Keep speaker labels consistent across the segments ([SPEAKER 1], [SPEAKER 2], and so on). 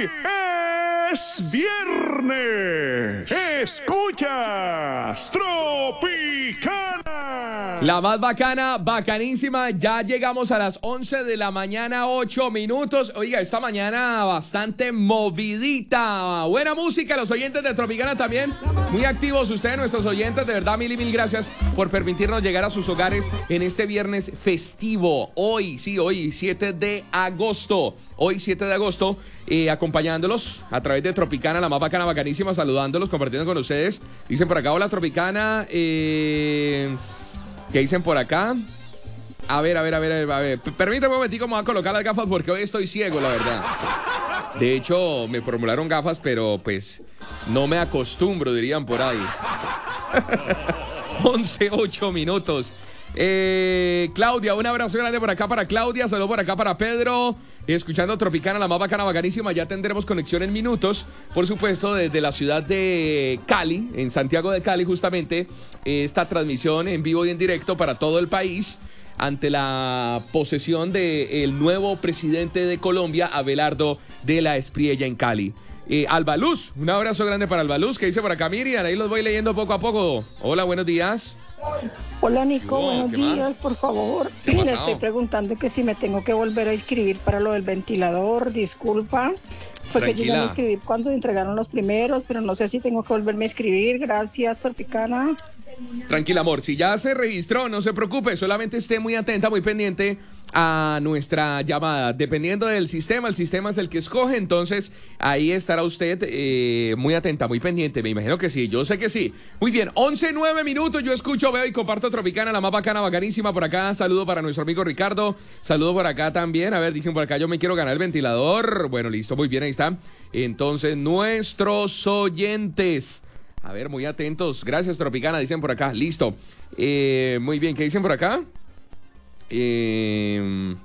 [SPEAKER 1] es viernes. Escuchas Tropicana.
[SPEAKER 2] La más bacana, bacanísima. Ya llegamos a las 11 de la mañana, 8 minutos. Oiga, esta mañana bastante movidita. Buena música, los oyentes de Tropicana también. Muy activos ustedes, nuestros oyentes. De verdad, mil y mil gracias por permitirnos llegar a sus hogares en este viernes festivo. Hoy, 7 de agosto. Hoy, 7 de agosto, acompañándolos a través de Tropicana, la más bacana, bacanísima, saludándolos, compartiendo con ustedes. Dicen por acá, hola Tropicana. ¿Qué dicen por acá? A ver. Permítame un momentico, me voy a colocar las gafas porque hoy estoy ciego, la verdad. De hecho, me formularon gafas, pero pues no me acostumbro, dirían por ahí. 11:08 minutos. Claudia, un abrazo grande por acá para Claudia, saludo por acá para Pedro, escuchando Tropicana, la más bacana, bacanísima. Ya tendremos conexión en minutos, por supuesto, desde la ciudad de Cali, en Santiago de Cali, justamente, esta transmisión en vivo y en directo para todo el país, ante la posesión del nuevo presidente de Colombia, Abelardo de la Espriella, en Cali. Albaluz, un abrazo grande para Albaluz, que dice por acá Miriam, ahí los voy leyendo poco a poco. Hola, buenos días.
[SPEAKER 3] Hola Nico, buenos días,
[SPEAKER 2] más?
[SPEAKER 3] por favor. Le estoy preguntando que si me tengo que volver a inscribir para lo del ventilador, disculpa. Porque yo ya me inscribí cuando entregaron los primeros, pero no sé si tengo que volverme a inscribir. Gracias, Tropicana.
[SPEAKER 2] Tranquila, amor, si ya se registró, no se preocupe, solamente esté muy atenta, muy pendiente a nuestra llamada. Dependiendo del sistema, el sistema es el que escoge, entonces ahí estará usted muy atenta, muy pendiente. Me imagino que sí, yo sé que sí. Muy bien, 11:09 minutos, yo escucho, veo y comparto Tropicana, la más bacana, bacanísima. Por acá, saludo para nuestro amigo Ricardo, saludo por acá también. A ver, dicen por acá, yo me quiero ganar el ventilador. Bueno, listo, muy bien, ahí está. Entonces, nuestros oyentes, a ver, muy atentos. Gracias, Tropicana, dicen por acá. Listo. Muy bien, ¿qué dicen por acá? ¿Qué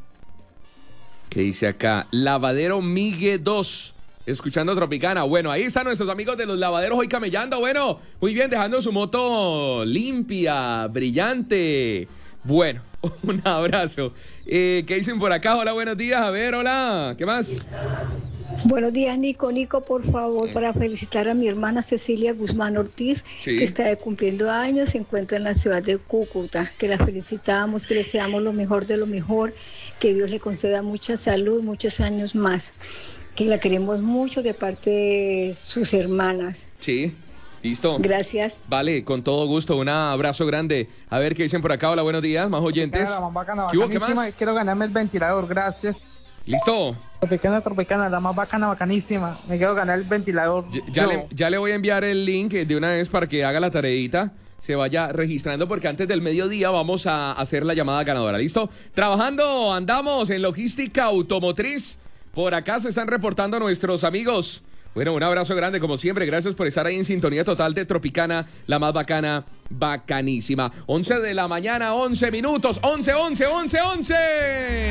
[SPEAKER 2] dice acá? Lavadero Migue 2. Escuchando Tropicana. Bueno, ahí están nuestros amigos de los lavaderos hoy camellando. Bueno, muy bien, dejando su moto limpia, brillante. Bueno, un abrazo. ¿Qué dicen por acá? Hola, buenos días. A ver, hola. ¿Qué más?
[SPEAKER 3] Buenos días, Nico. Nico, por favor, para felicitar a mi hermana Cecilia Guzmán Ortiz, que está cumpliendo años, se encuentra en la ciudad de Cúcuta, que la felicitamos, que le deseamos lo mejor de lo mejor, que Dios le conceda mucha salud, muchos años más, que la queremos mucho de parte de sus hermanas.
[SPEAKER 2] Sí. Listo.
[SPEAKER 3] Gracias.
[SPEAKER 2] Vale, con todo gusto. Un abrazo grande. A ver qué dicen por acá. Hola, buenos días. Más oyentes.
[SPEAKER 4] La más bacana,
[SPEAKER 2] ¿Qué hubo? ¿Qué más?
[SPEAKER 4] Quiero ganarme el ventilador, gracias.
[SPEAKER 2] Listo.
[SPEAKER 4] Tropicana, la más bacana, bacanísima. Me quiero ganar el ventilador.
[SPEAKER 2] Ya le voy a enviar el link de una vez para que haga la tareita. Se vaya registrando porque antes del mediodía vamos a hacer la llamada ganadora. ¿Listo? Trabajando, andamos en logística automotriz. Por acá se están reportando nuestros amigos. Bueno, un abrazo grande como siempre. Gracias por estar ahí en sintonía total de Tropicana, la más bacana, bacanísima. 11 de la mañana, 11 minutos. 11.